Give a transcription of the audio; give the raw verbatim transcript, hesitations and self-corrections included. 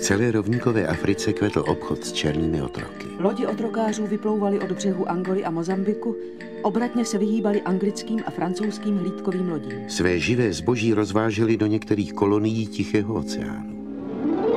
celé rovníkové Africe kvetl obchod s černými otroky. Lodi otrokářů vyplouvaly od břehu Angoly a Mozambiku, obratně se vyhýbaly anglickým a francouzským hlídkovým lodím. Své živé zboží rozváželi do některých kolonií Tichého oceánu.